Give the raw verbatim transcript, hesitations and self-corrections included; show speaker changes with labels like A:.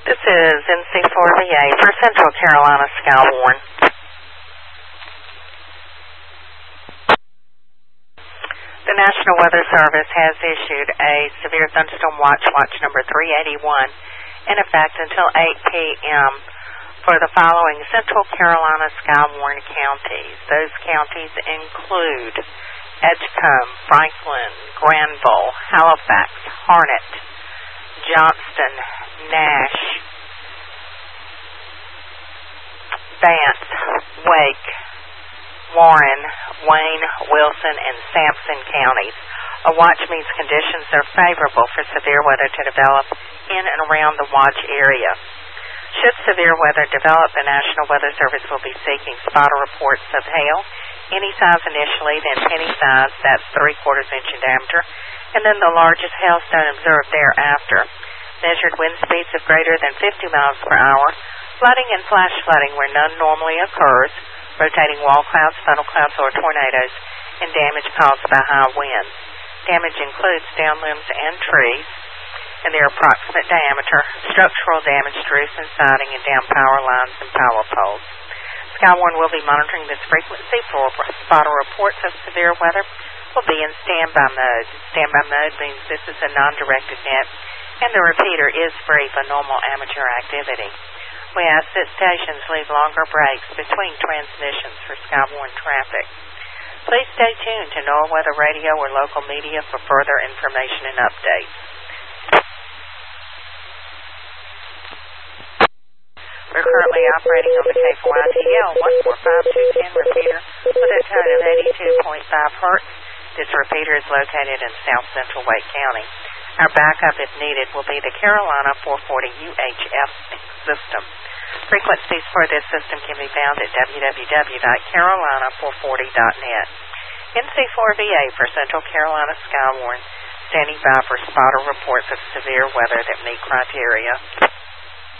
A: This is N C four V A for Central Carolina Skywarn. The National Weather Service has issued a severe thunderstorm watch, watch number three eighty-one, in effect until eight p m for the following Central Carolina Skywarn counties. Those counties include Edgecombe, Franklin, Granville, Halifax, Harnett, Johnston, Nash, Vance, Wake, Warren, Wayne, Wilson, and Sampson counties. A watch means conditions are favorable for severe weather to develop in and around the watch area. Should severe weather develop, the National Weather Service will be seeking spotter reports of hail, any size initially, then penny size, that's three-quarters inch in diameter, and then the largest hailstone observed thereafter. Measured wind speeds of greater than fifty miles per hour, flooding and flash flooding where none normally occurs, rotating wall clouds, funnel clouds, or tornadoes, and damage caused by high winds. Damage includes down limbs and trees, and their approximate diameter, structural damage to roofs and siding, and down power lines and power poles. Skywarn will be monitoring this frequency for spotter reports of severe weather. Will be in standby mode. Standby mode means this is a non-directed net, and the repeater is free for normal amateur activity. We ask that stations leave longer breaks between transmissions for Skywarn traffic. Please stay tuned to NOAA Weather Radio or local media for further information and updates. We're currently operating on the K four I T L one four five two one zero repeater with a tone of eighty-two point five hertz. This repeater is located in south central Wake County. Our backup, if needed, will be the Carolina four forty U H F system. Frequencies for this system can be found at w w w dot carolina four forty dot net. N C four V A for Central Carolina Skywarn, standing by for spotter reports of severe weather that meet criteria.